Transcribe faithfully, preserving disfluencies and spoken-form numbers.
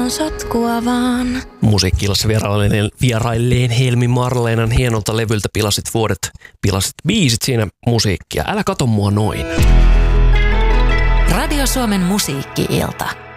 on sotkua vaan. Musiikki-illassa vierailleen, vierailleen Helmi Marleenan hienolta levyltä Pilasit vuodet, pilasit biisit siinä musiikkia. Älä kato mua noin. Radio Suomen musiikki-ilta.